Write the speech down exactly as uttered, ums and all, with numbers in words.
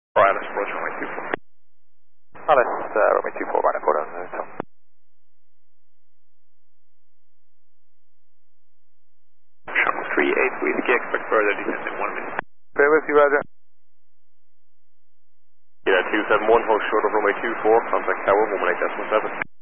Alice, approach runway two four. Alice, uh, runway two four, right up, hold on, uh, top. Channel three eight, whiskey, expect further descent in one minute. Bear with you, Roger. Yeah, two seven one, hold short of runway two four, contact tower, one one eight decimal seven.